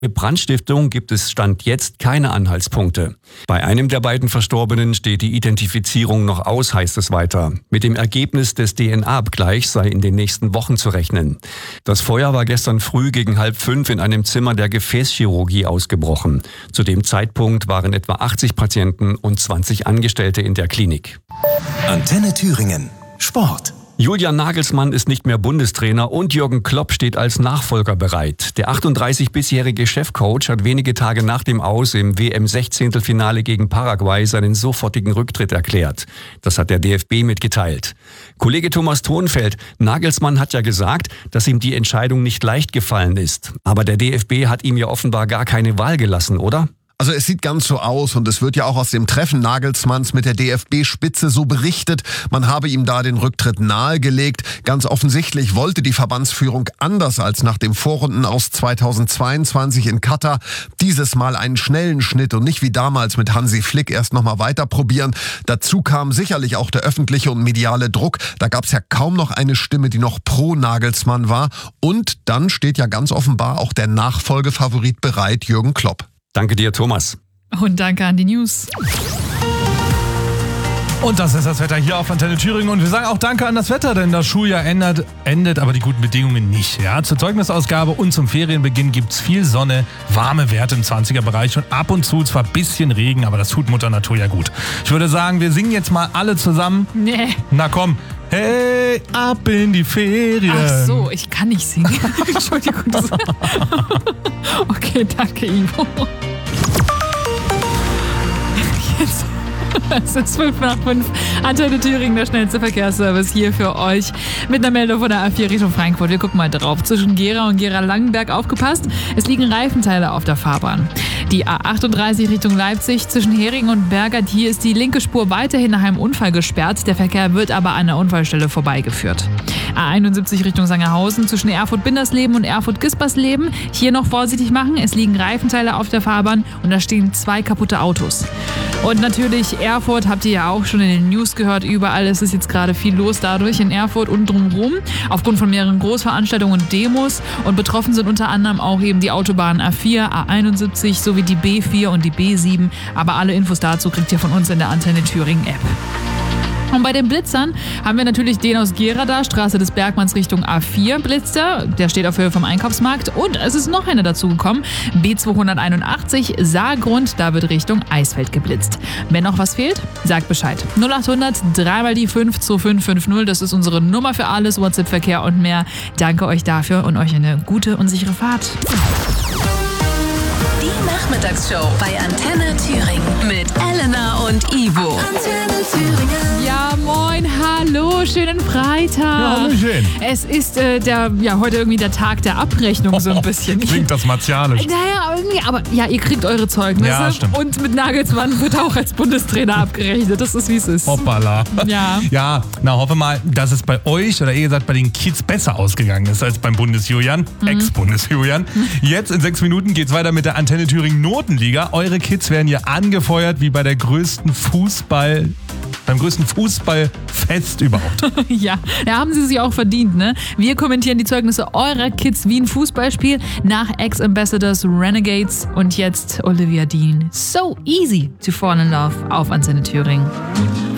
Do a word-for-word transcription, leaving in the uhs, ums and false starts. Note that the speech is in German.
Mit Brandstiftung gibt es Stand jetzt keine Anhaltspunkte. Bei einem der beiden Verstorbenen steht die Identifizierung noch aus, heißt es weiter. Mit dem Ergebnis des D N A-Abgleichs sei in den nächsten Wochen zu rechnen. Das Feuer war gestern früh gegen halb fünf in einem Zimmer der Gefäßchirurgie ausgebrochen. Zu dem Zeitpunkt waren etwa achtzig Patienten und zwanzig Angestellte in der Klinik. Antenne Thüringen. Sport. Julian Nagelsmann ist nicht mehr Bundestrainer und Jürgen Klopp steht als Nachfolger bereit. Der achtunddreißig-bisjährige Chefcoach hat wenige Tage nach dem Aus im W M-Sechzehntelfinale gegen Paraguay seinen sofortigen Rücktritt erklärt. Das hat der D F B mitgeteilt. Kollege Thomas Thonfeld, Nagelsmann hat ja gesagt, dass ihm die Entscheidung nicht leicht gefallen ist. Aber der D F B hat ihm ja offenbar gar keine Wahl gelassen, oder? Also es sieht ganz so aus und es wird ja auch aus dem Treffen Nagelsmanns mit der D F B-Spitze so berichtet, man habe ihm da den Rücktritt nahegelegt. Ganz offensichtlich wollte die Verbandsführung anders als nach dem Vorrundenaus zweitausendzweiundzwanzig in Katar dieses Mal einen schnellen Schnitt und nicht wie damals mit Hansi Flick erst nochmal weiter probieren. Dazu kam sicherlich auch der öffentliche und mediale Druck. Da gab es ja kaum noch eine Stimme, die noch pro Nagelsmann war. Und dann steht ja ganz offenbar auch der Nachfolgefavorit bereit, Jürgen Klopp. Danke dir, Thomas. Und danke an die News. Und das ist das Wetter hier auf Antenne Thüringen. Und wir sagen auch Danke an das Wetter, denn das Schuljahr endet, endet aber die guten Bedingungen nicht. Ja? Zur Zeugnisausgabe und zum Ferienbeginn gibt's viel Sonne, warme Werte im zwanziger-Bereich und ab und zu zwar ein bisschen Regen, aber das tut Mutter Natur ja gut. Ich würde sagen, wir singen jetzt mal alle zusammen. Nee. Na komm. Hey, ab in die Ferien. Ach so, ich kann nicht singen. Entschuldigung. Das okay, danke, Ivo. Jetzt. Es ist fünf nach fünf. Antenne Thüringen, der schnellste Verkehrsservice hier für euch. Mit einer Meldung von der A vier Richtung Frankfurt. Wir gucken mal drauf. Zwischen Gera und Gera-Langenberg aufgepasst. Es liegen Reifenteile auf der Fahrbahn. Die A achtunddreißig Richtung Leipzig zwischen Heringen und Bergert. Hier ist die linke Spur weiterhin nach einem Unfall gesperrt. Der Verkehr wird aber an der Unfallstelle vorbeigeführt. A einundsiebzig Richtung Sangerhausen zwischen Erfurt-Bindersleben und Erfurt-Gispersleben. Hier noch vorsichtig machen. Es liegen Reifenteile auf der Fahrbahn und da stehen zwei kaputte Autos. Und natürlich Erfurt, habt ihr ja auch schon in den News gehört, überall ist es jetzt gerade viel los dadurch in Erfurt und drumherum, aufgrund von mehreren Großveranstaltungen und Demos. Und betroffen sind unter anderem auch eben die Autobahnen A vier, A einundsiebzig sowie die B vier und die B sieben. Aber alle Infos dazu kriegt ihr von uns in der Antenne Thüringen App. Und bei den Blitzern haben wir natürlich den aus Gera da, Straße des Bergmanns Richtung A vier Blitzer. Der steht auf Höhe vom Einkaufsmarkt. Und es ist noch einer dazugekommen. B zweihunderteinundachtzig, Saargrund, da wird Richtung Eisfeld geblitzt. Wenn noch was fehlt, sagt Bescheid. null achthundert, drei mal die fünf zwei fünf fünf null, das ist unsere Nummer für alles, WhatsApp-Verkehr und mehr. Danke euch dafür und euch eine gute und sichere Fahrt. Die Nachmittagsshow bei Antenne Thüringen mit Elena und Ivo. Antenne Thüringen. Ja, moin, hallo, schönen Freitag. Ja, hallöchen. Es ist äh, der, ja, heute irgendwie der Tag der Abrechnung so ein bisschen. Klingt das martialisch. Naja, aber, nee, aber ja, ihr kriegt eure Zeugnisse. Ja, stimmt. Und mit Nagelsmann wird auch als Bundestrainer abgerechnet. Das ist, wie es ist. Hoppala. Ja. Ja, na hoffe mal, dass es bei euch oder eher gesagt bei den Kids besser ausgegangen ist als beim Bundesjulian, mhm. Ex-Bundesjulian. Jetzt in sechs Minuten geht's weiter mit der Antenne Thüringen Notenliga. Eure Kids werden hier angefeuert wie bei der größten Fußball, beim größten Fußballfest überhaupt. Ja, da haben sie sich auch verdient, ne? Wir kommentieren die Zeugnisse eurer Kids wie ein Fußballspiel nach Ex-Ambassadors Renegades und jetzt Olivia Dean. So easy to fall in love auf Antenne Thüringen.